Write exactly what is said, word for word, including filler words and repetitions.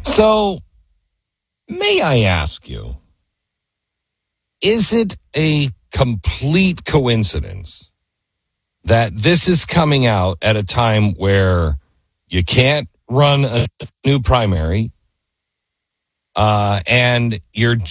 So, may I ask you, is it a complete coincidence that this is coming out at a time where you can't run a new primary uh, and you're